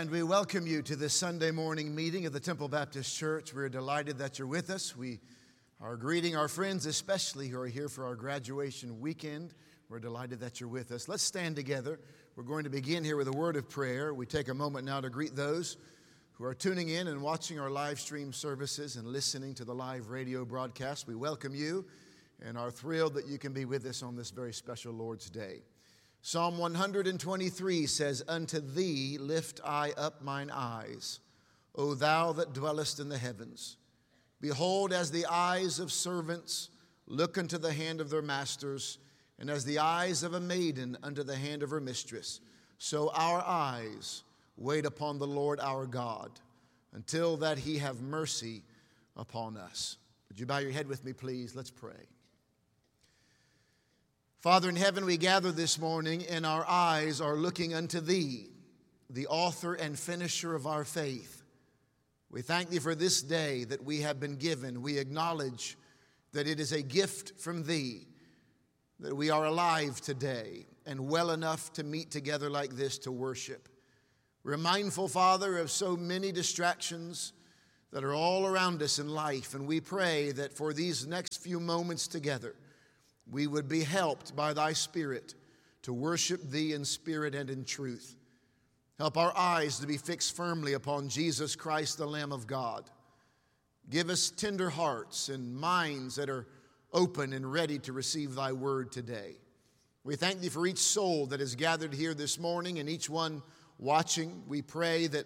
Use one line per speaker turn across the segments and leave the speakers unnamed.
And we welcome you to this Sunday morning meeting of the Temple Baptist Church. We're delighted that you're with us. We are greeting our friends, especially who are here for our graduation weekend. We're delighted that you're with us. Let's stand together. We're going to begin here with a word of prayer. We take a moment now to greet those who are tuning in and watching our live stream services and listening to the live radio broadcast. We welcome you and are thrilled that you can be with us on this very special Lord's Day. Psalm 123 says, "Unto thee lift I up mine eyes, O thou that dwellest in the heavens. Behold, as the eyes of servants look unto the hand of their masters, and as the eyes of a maiden unto the hand of her mistress, so our eyes wait upon the Lord our God, until that he have mercy upon us." Would you bow your head with me, please? Let's pray. Father in heaven, we gather this morning and our eyes are looking unto Thee, the author and finisher of our faith. We thank Thee for this day that we have been given. We acknowledge that it is a gift from Thee, that we are alive today and well enough to meet together like this to worship. We're mindful, Father, of so many distractions that are all around us in life, and we pray that for these next few moments together, we would be helped by Thy Spirit to worship Thee in spirit and in truth. Help our eyes to be fixed firmly upon Jesus Christ, the Lamb of God. Give us tender hearts and minds that are open and ready to receive Thy word today. We thank Thee for each soul that is gathered here this morning and each one watching. We pray that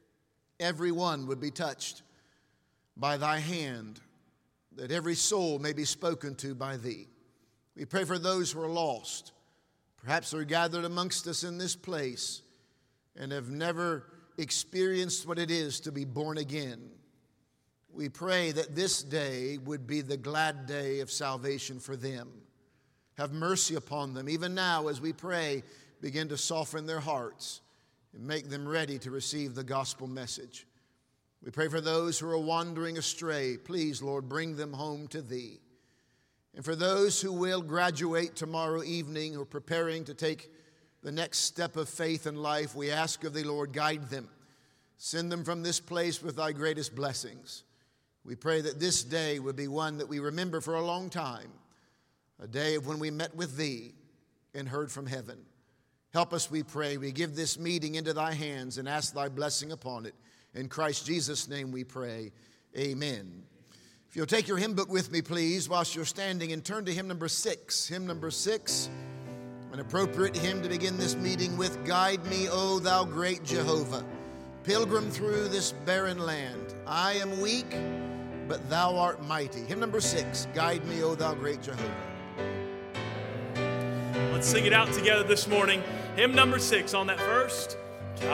everyone would be touched by Thy hand, that every soul may be spoken to by Thee. We pray for those who are lost. Perhaps they're gathered amongst us in this place and have never experienced what it is to be born again. We pray that this day would be the glad day of salvation for them. Have mercy upon them. Even now, as we pray, begin to soften their hearts and make them ready to receive the gospel message. We pray for those who are wandering astray. Please, Lord, bring them home to Thee. And for those who will graduate tomorrow evening or preparing to take the next step of faith in life, we ask of Thee, Lord, guide them. Send them from this place with Thy greatest blessings. We pray that this day would be one that we remember for a long time, a day of when we met with Thee and heard from heaven. Help us, we pray. We give this meeting into Thy hands and ask Thy blessing upon it. In Christ Jesus' name we pray. Amen. If you'll take your hymn book with me, please, whilst you're standing, and turn to hymn number 6. Hymn number 6, an appropriate hymn to begin this meeting with. Guide me, O thou great Jehovah, pilgrim through this barren land. I am weak, but thou art mighty. Hymn number 6, Guide me, O thou great Jehovah.
Let's sing it out together this morning. Hymn number 6 on that first.